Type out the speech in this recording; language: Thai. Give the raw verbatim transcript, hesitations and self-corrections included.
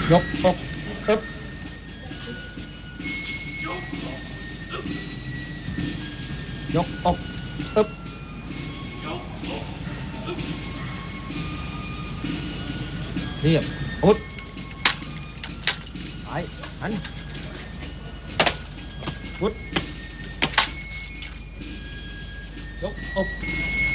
ยกอกอึ๊บยกอกอึ๊บเทียบพุดไปหันพุดยกอก